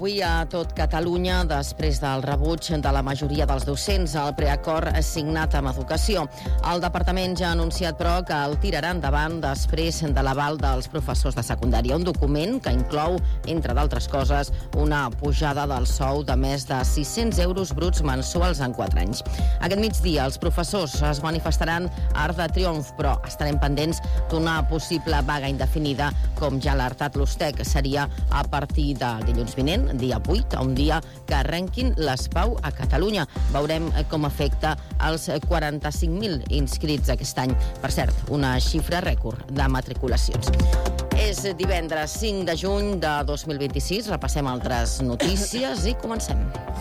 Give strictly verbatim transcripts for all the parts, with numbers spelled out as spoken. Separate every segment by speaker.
Speaker 1: Avui a tot Catalunya, després del rebuig de la majoria dels docents al preacord signat amb Educació. El departament ja ha anunciat, però, que el tirarà endavant després de l'aval dels professors de secundària. Un document que inclou, entre d'altres coses, una pujada del sou de més de sis-cents euros bruts mensuals en quatre anys. Aquest migdia els professors es manifestaran a Arc de Triomf, però estarem pendents d'una possible vaga indefinida, com ja ha alertat l'Ustec. Seria a partir de dilluns vinent, dia vuit, un dia que arrenquin les Pau a Catalunya. Veurem com afecta els quaranta-cinc mil inscrits aquest any. Per cert, una xifra rècord de matriculacions. És divendres cinc de juny de dos mil vint-i-sis. Repassem altres notícies i comencem.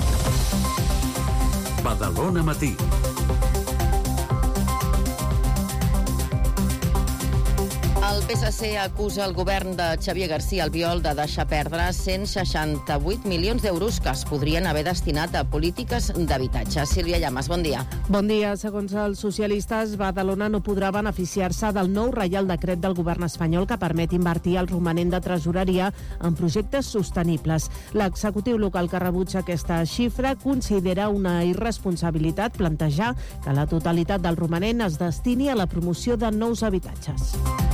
Speaker 2: Badalona Matí.
Speaker 1: El P S C acusa el govern de Xavier García Albiol de deixar perdre cent seixanta-vuit milions d'euros que es podrien haver destinat a polítiques d'habitatge. Sílvia Llamas, bon dia.
Speaker 3: Bon dia. Segons els socialistes, Badalona no podrà beneficiar-se del nou Reial Decret del govern espanyol que permet invertir el romanent de tresoreria en projectes sostenibles. L'executiu local que rebutja aquesta xifra considera una irresponsabilitat plantejar que la totalitat del romanent es destini a la promoció de nous habitatges.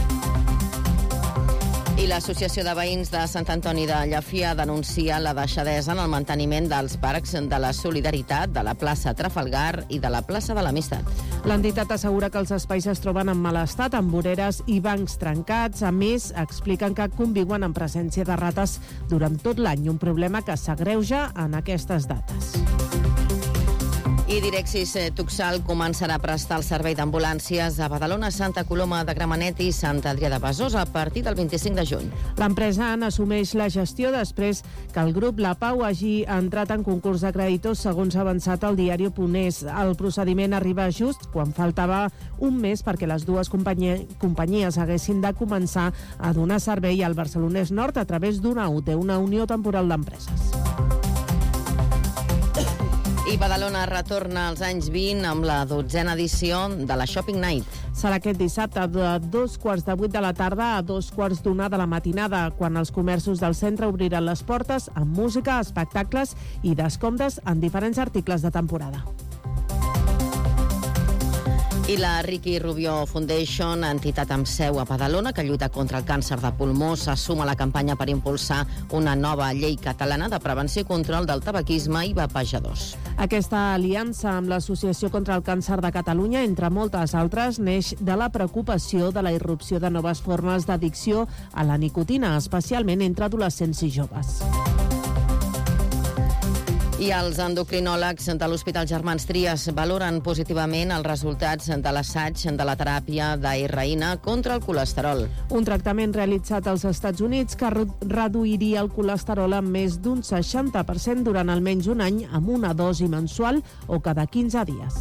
Speaker 1: I l'Associació de Veïns de Sant Antoni de Llafia denuncia la deixadesa en el manteniment dels parcs de la Solidaritat, de la plaça Trafalgar i de la plaça de l'Amistat.
Speaker 3: L'entitat assegura que els espais es troben en mal estat, amb voreres i bancs trencats. A més, expliquen que conviuen en presència de rates durant tot l'any, un problema que s'agreuja en aquestes dates.
Speaker 1: I Direxis Tuxal començarà a prestar el servei d'ambulàncies a Badalona, Santa Coloma de Gramenet i Sant Adrià de Besòs a partir del vint-i-cinc de juny.
Speaker 3: L'empresa n'assumeix la gestió després que el grup La Pau hagi entrat en concurs de creditors, segons ha avançat el diari Ponés. El procediment arriba just quan faltava un mes perquè les dues companyia, companyies haguessin de començar a donar servei al Barcelonès Nord a través d'una U T, una Unió Temporal d'Empreses.
Speaker 1: I Badalona retorna als anys vint amb la dotzena edició de la Shopping Night.
Speaker 3: Serà aquest dissabte de dos quarts de vuit de la tarda a dos quarts d'una de la matinada, quan els comerços del centre obriran les portes amb música, espectacles i descomptes en diferents articles de temporada.
Speaker 1: I la Ricky Rubio Foundation, entitat amb seu a Badalona que lluita contra el càncer de pulmó, s'assuma a la campanya per impulsar una nova llei catalana de prevenció i control del tabaquisme i vapejadors.
Speaker 3: Aquesta aliança amb l'Associació contra el Càncer de Catalunya, entre moltes altres, neix de la preocupació de la irrupció de noves formes d'addicció a la nicotina, especialment entre adolescents i joves.
Speaker 1: I els endocrinòlegs de l'Hospital Germans Trias valoren positivament els resultats de l'assaig de la teràpia d'heroïna contra el colesterol.
Speaker 3: Un tractament realitzat als Estats Units que reduiria el colesterol en més d'un seixanta per cent durant almenys un any amb una dosi mensual o cada quinze dies.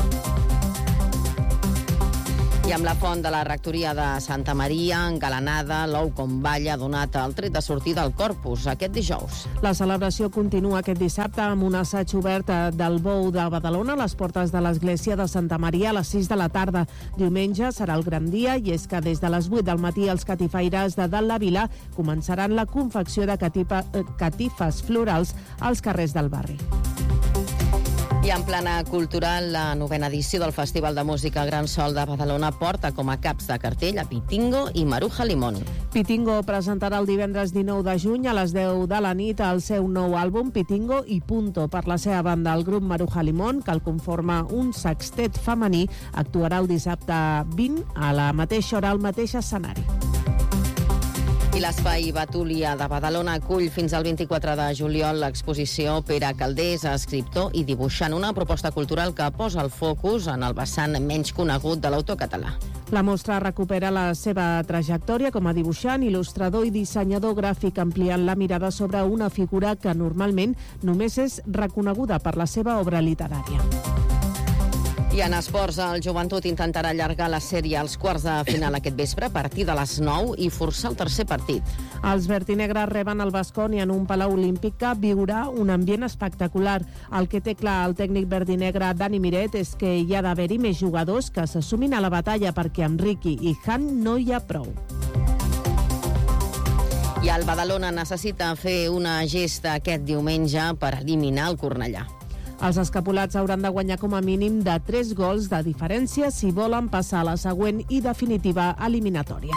Speaker 1: I amb la font de la rectoria de Santa Maria, engalanada, l'ou com balla, ha donat el tret de sortida al Corpus aquest dijous.
Speaker 3: La celebració continua aquest dissabte amb un assaig obert del Bou de Badalona a les portes de l'església de Santa Maria a les sis de la tarda. Diumenge serà el gran dia i és que des de les vuit del matí els catifaires de Dalt la Vila començaran la confecció de catifa, catifes florals als carrers del barri.
Speaker 1: I en plana cultural, la novena edició del Festival de Música Gran Sol de Badalona porta com a caps de cartell a Pitingo i Maruja Limón.
Speaker 3: Pitingo presentarà el divendres dinou de juny a les deu de la nit el seu nou àlbum Pitingo i Punto. Per la seva banda, el grup Maruja Limón, que el conforma un sextet femení, actuarà el dissabte vint a la mateixa hora al mateix escenari.
Speaker 1: I l'Espai Batúlia de Badalona acull fins al vint-i-quatre de juliol l'exposició Pere Calders, escriptor i dibuixant, una proposta cultural que posa el focus en el vessant menys conegut de l'autor català.
Speaker 3: La mostra recupera la seva trajectòria com a dibuixant, il·lustrador i dissenyador gràfic, ampliant la mirada sobre una figura que normalment només és reconeguda per la seva obra literària.
Speaker 1: I en esports, el Joventut intentarà allargar la sèrie als quarts de final aquest vespre a partir de les nou i forçar el tercer partit.
Speaker 3: Els vertinegres reben el Baskonia en un palau olímpic que viurà un ambient espectacular. El que té clar el tècnic verdinegre Dani Miret és que hi ha d'haver-hi més jugadors que se sumin a la batalla perquè amb Riqui i Han no hi ha prou.
Speaker 1: I el Badalona necessita fer una gesta aquest diumenge per eliminar el Cornellà.
Speaker 3: Els escapulats hauran de guanyar com a mínim de tres gols de diferència si volen passar a la següent i definitiva eliminatòria.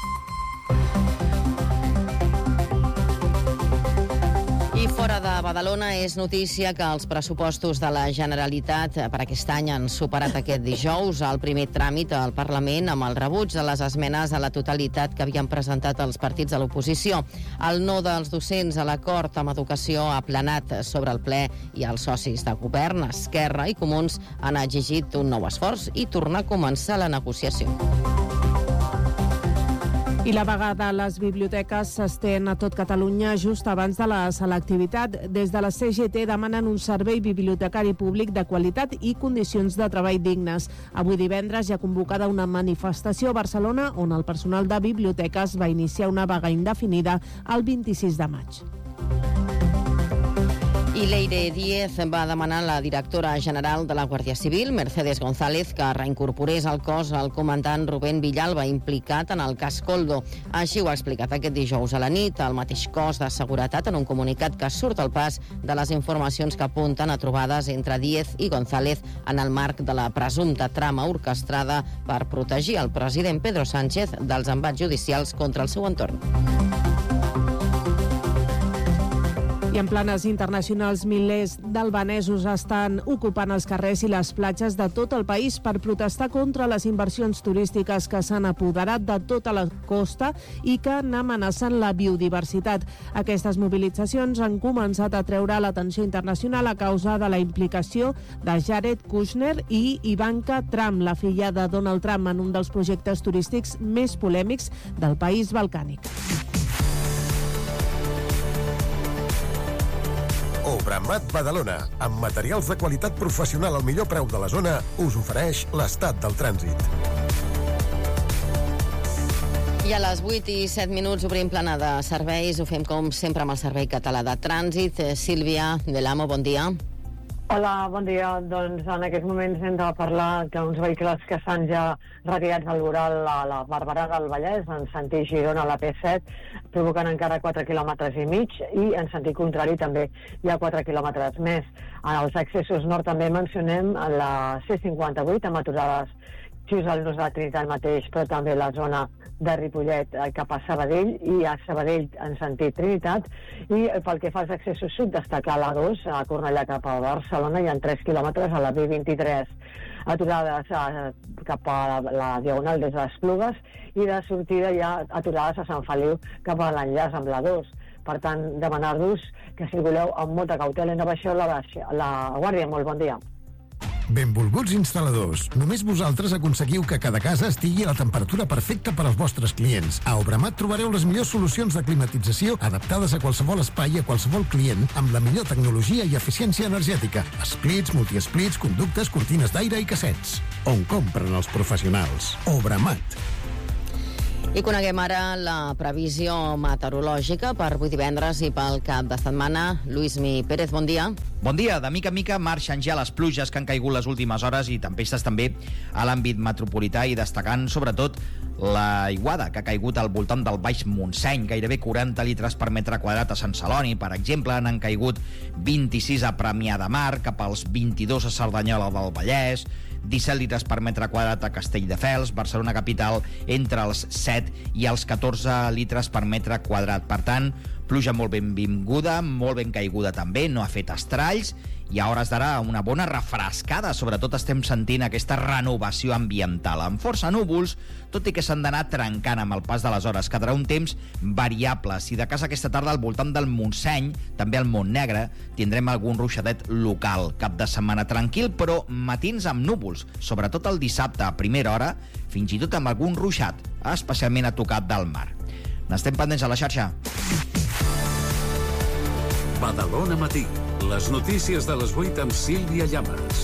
Speaker 1: I fora de Badalona és notícia que els pressupostos de la Generalitat per aquest any han superat aquest dijous el primer tràmit al Parlament amb el rebuig de les esmenes a la totalitat que havien presentat els partits de l'oposició. El no dels docents a l'acord amb educació ha planat sobre el ple i els socis de govern, Esquerra i Comuns han exigit un nou esforç i tornar a començar la negociació.
Speaker 3: I la vaga de les biblioteques s'estén a tot Catalunya just abans de la selectivitat. Des de la C G T demanen un servei bibliotecari públic de qualitat i condicions de treball dignes. Avui divendres hi ha convocada una manifestació a Barcelona on el personal de biblioteques va iniciar una vaga indefinida el vint-i-sis de maig.
Speaker 1: I Leire Díez va demanar a la directora general de la Guàrdia Civil, Mercedes González, que reincorporés al cos el comandant Rubén Villalba, implicat en el cas Koldo. Així ho ha explicat aquest dijous a la nit el mateix cos de seguretat en un comunicat que surt al pas de les informacions que apunten a trobades entre Díez i González en el marc de la presumpta trama orquestrada per protegir el president Pedro Sánchez dels embats judicials contra el seu entorn.
Speaker 3: I en planes internacionals, milers d'albanesos estan ocupant els carrers i les platges de tot el país per protestar contra les inversions turístiques que s'han apoderat de tota la costa i que n'amenacen la biodiversitat. Aquestes mobilitzacions han començat a treure l'atenció internacional a causa de la implicació de Jared Kushner i Ivanka Trump, la filla de Donald Trump, en un dels projectes turístics més polèmics del país balcànic.
Speaker 2: Obramat Badalona, amb materials de qualitat professional al millor preu de la zona, us ofereix l'estat del trànsit.
Speaker 1: I a les vuit i set minuts obrim plana de serveis. Ho fem com sempre amb el Servei Català de Trànsit. Sílvia de l'Amo, bon dia.
Speaker 4: Hola, bon dia. Doncs en aquests moments hem de parlar d'uns vehicles que estan ja retirats al voral a la Barberà del Vallès, en sentit Girona a la P set, provocant encara quatre quilòmetres i mig, i en sentit contrari també hi ha quatre quilòmetres més. En els accessos nord també mencionem la C cinquanta-vuit amb aturades just al nus de la Trinitat mateix, però també la zona de Ripollet cap a Sabadell i a Sabadell en sentit Trinitat, i pel que fa als accessos sud destacar la dos a Cornellà cap a Barcelona, hi ha tres quilòmetres a la B vint-i-tres, aturades a, cap a la, la Diagonal des de les Esplugues, i de sortida hi ha aturades a Sant Feliu cap a l'enllaç amb la dos. Per tant, demanar-vos que circuleu amb molta cautela i no baixeu la, baixa, la guàrdia. Molt bon dia.
Speaker 2: Benvolguts instal·ladors, només vosaltres aconseguiu que cada casa estigui a la temperatura perfecta per als vostres clients. A Obramat trobareu les millors solucions de climatització adaptades a qualsevol espai i a qualsevol client amb la millor tecnologia i eficiència energètica. Splits, multisplits, conductes, cortines d'aire i cassets. On compren els professionals. Obramat.
Speaker 1: I coneguem ara la previsió meteorològica per avui divendres i pel cap de setmana. Lluïsmi Pérez, bon dia.
Speaker 5: Bon dia. De mica en mica marxen ja les pluges que han caigut les últimes hores i tempestes també a l'àmbit metropolità, i destacant sobretot l'aiguada que ha caigut al voltant del Baix Montseny, gairebé quaranta litres per metre quadrat a Sant Celoni, per exemple. N'han caigut vint-i-sis a Premià de Mar, cap als vint-i-dos a Cerdanyola del Vallès, disset litres per metre quadrat a Castelldefels, Barcelona capital entre els set i els catorze litres per metre quadrat. Per tant, pluja molt benvinguda, molt ben caiguda també, no ha fet estralls, i a hores d'ara una bona refrescada. Sobretot estem sentint aquesta renovació ambiental, amb força núvols, tot i que s'han d'anar trencant amb el pas de les hores. Quedarà un temps variable. Si de cas aquesta tarda al voltant del Montseny, també al Montnegre, tindrem algun ruixadet local. Cap de setmana tranquil, però matins amb núvols, sobretot el dissabte a primera hora, fins i tot amb algun ruixat, especialment a tocat del mar. N'estem pendents a la xarxa.
Speaker 6: Badalona Matí. Les notícies de les vuit amb Sílvia Llamas.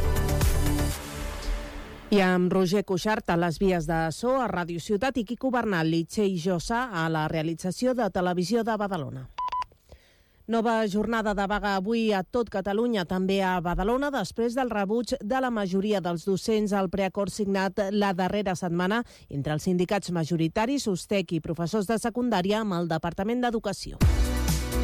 Speaker 3: I amb Roger Cuixart a les vies de so, a Ràdio Ciutat, i Quico Bernal, Litxer i Josa a la realització de Televisió de Badalona. Nova jornada de vaga avui a tot Catalunya, també a Badalona, després del rebuig de la majoria dels docents al preacord signat la darrera setmana entre els sindicats majoritaris, Ustec i professors de secundària amb el Departament d'Educació.